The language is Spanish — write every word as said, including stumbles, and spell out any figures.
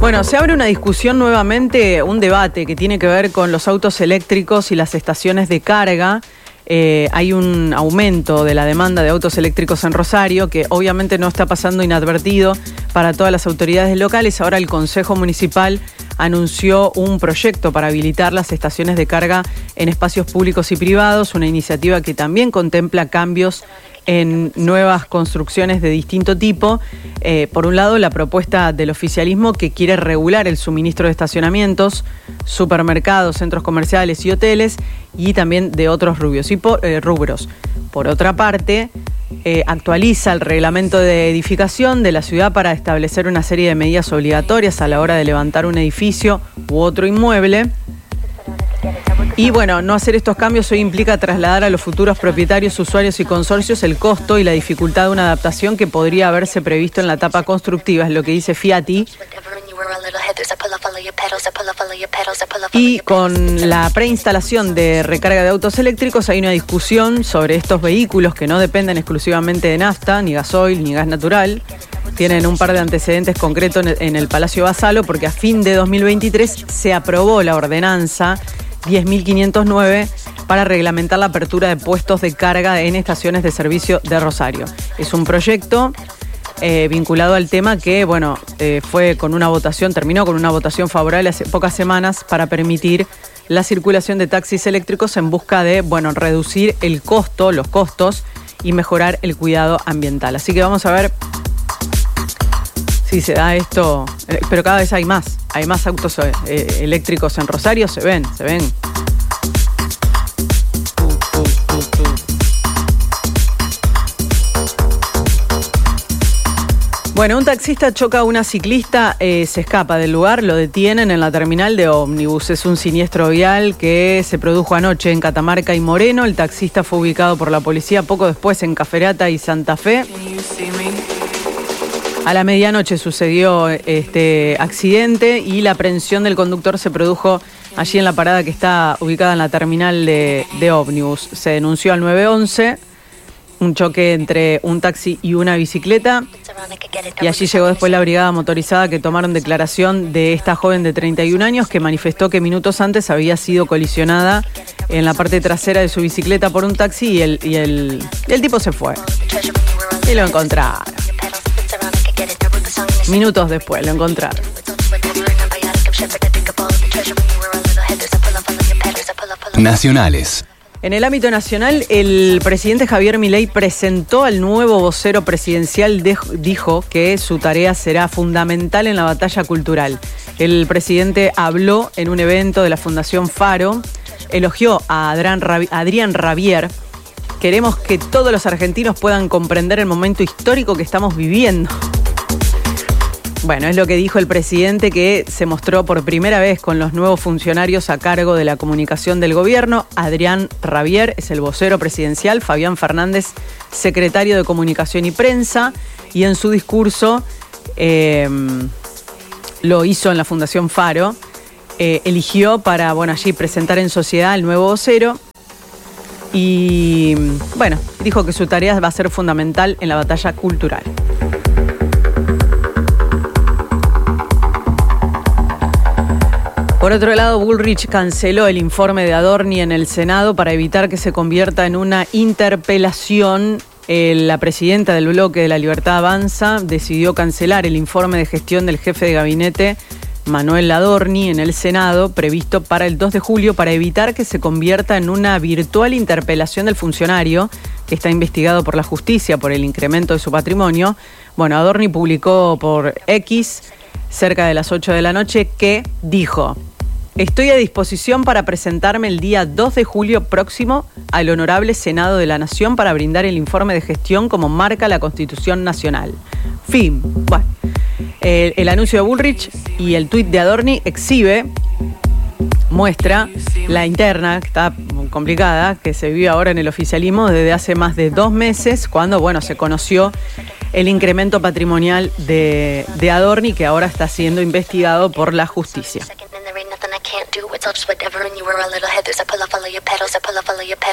Bueno, se abre una discusión nuevamente, un debate que tiene que ver con los autos eléctricos y las estaciones de carga. Eh, hay un aumento de la demanda de autos eléctricos en Rosario que obviamente no está pasando inadvertido para todas las autoridades locales. Ahora el Consejo Municipal anunció un proyecto para habilitar las estaciones de carga en espacios públicos y privados, una iniciativa que también contempla cambios en nuevas construcciones de distinto tipo. Eh, por un lado, la propuesta del oficialismo que quiere regular el suministro de estacionamientos, supermercados, centros comerciales y hoteles, y también de otros rubros. Y por, eh, rubros. Por otra parte, eh, actualiza el reglamento de edificación de la ciudad para establecer una serie de medidas obligatorias a la hora de levantar un edificio u otro inmueble. Y bueno, no hacer estos cambios hoy implica trasladar a los futuros propietarios, usuarios y consorcios el costo y la dificultad de una adaptación que podría haberse previsto en la etapa constructiva, es lo que dice Fiati. Y con la preinstalación de recarga de autos eléctricos hay una discusión sobre estos vehículos que no dependen exclusivamente de nafta, ni gasoil, ni gas natural. Tienen un par de antecedentes concretos en el Palacio Basalo porque a fin de dos mil veintitrés se aprobó la ordenanza diez mil quinientos nueve para reglamentar la apertura de puestos de carga en estaciones de servicio de Rosario. Es un proyecto eh, vinculado al tema que, bueno, eh, fue con una votación, terminó con una votación favorable hace pocas semanas para permitir la circulación de taxis eléctricos en busca de, bueno, reducir el costo, los costos y mejorar el cuidado ambiental. Así que vamos a ver si se da esto, eh, pero cada vez hay más. Hay más autos eh, eléctricos en Rosario, se ven, se ven. Bueno, un taxista choca a una ciclista, eh, se escapa del lugar, lo detienen en la terminal de ómnibus. Es un siniestro vial que se produjo anoche en Catamarca y Moreno. El taxista fue ubicado por la policía poco después en Caferata y Santa Fe. A la medianoche sucedió este accidente y la aprehensión del conductor se produjo allí en la parada que está ubicada en la terminal de, de ómnibus. Se denunció al nueve once un choque entre un taxi y una bicicleta y allí llegó después la brigada motorizada que tomaron declaración de esta joven de treinta y un años que manifestó que minutos antes había sido colisionada en la parte trasera de su bicicleta por un taxi y el, y el, y el tipo se fue. Y lo encontraron. Minutos después lo encontraron. Nacionales. En el ámbito nacional, el presidente Javier Milei presentó al nuevo vocero presidencial, de, dijo que su tarea será fundamental en la batalla cultural. El presidente habló en un evento de la Fundación Faro, elogió a Adrián, Rabi, Adrián Rabier. Queremos que todos los argentinos puedan comprender el momento histórico que estamos viviendo. Bueno, es lo que dijo el presidente, que se mostró por primera vez con los nuevos funcionarios a cargo de la comunicación del gobierno. Adrián Rabier es el vocero presidencial, Fabián Fernández, secretario de Comunicación y Prensa, y en su discurso, eh, lo hizo en la Fundación Faro, eh, eligió para, bueno, allí presentar en sociedad al nuevo vocero y, bueno, dijo que su tarea va a ser fundamental en la batalla cultural. Por otro lado, Bullrich canceló el informe de Adorni en el Senado para evitar que se convierta en una interpelación. Eh, la presidenta del bloque de La Libertad Avanza decidió cancelar el informe de gestión del jefe de gabinete, Manuel Adorni, en el Senado, previsto para el dos de julio, para evitar que se convierta en una virtual interpelación del funcionario, que está investigado por la justicia por el incremento de su patrimonio. Bueno, Adorni publicó por X, cerca de las ocho de la noche, que dijo: estoy a disposición para presentarme el día dos de julio próximo al Honorable Senado de la Nación para brindar el informe de gestión como marca la Constitución Nacional. Fin. Bueno, el, el anuncio de Bullrich y el tuit de Adorni exhibe, muestra la interna, que está complicada, que se vive ahora en el oficialismo desde hace más de dos meses, cuando, bueno, se conoció el incremento patrimonial de, de Adorni, que ahora está siendo investigado por la justicia.